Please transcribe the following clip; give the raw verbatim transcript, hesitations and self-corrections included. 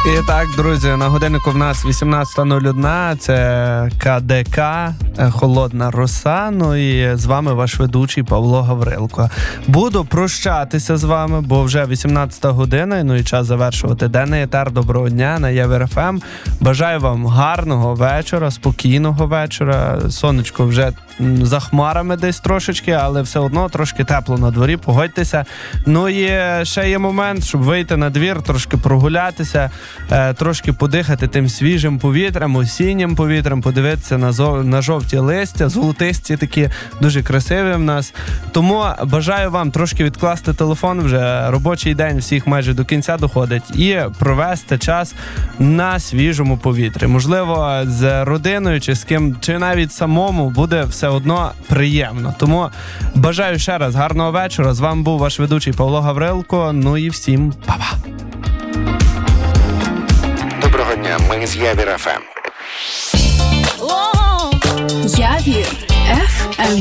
І так, друзі, на годиннику в нас вісімнадцята нуль одна, це КДК, Холодна роса, ну і з вами ваш ведучий Павло Гаврилко. Буду прощатися з вами, бо вже вісімнадцята година, ну і час завершувати денний етер. Доброго дня на ЄВР-ФМ. Бажаю вам гарного вечора, спокійного вечора. Сонечко вже за хмарами десь трошечки, але все одно трошки тепло на дворі, погодьтеся. Ну і ще є момент, щоб вийти на двір, трошки прогулятися, трошки подихати тим свіжим повітрям, осіннім повітрям, подивитися на, зо... на жовті листя, золотисті такі, дуже красиві в нас. Тому бажаю вам трошки відкласти телефон, вже робочий день всіх майже до кінця доходить, і провести час на свіжому повітрі. Можливо, з родиною чи з ким, чи навіть самому буде все одно приємно. Тому бажаю ще раз гарного вечора. З вами був ваш ведучий Павло Гаврилко. Ну і всім па-па! Доброго дня, ми з ЄВР-ФМ.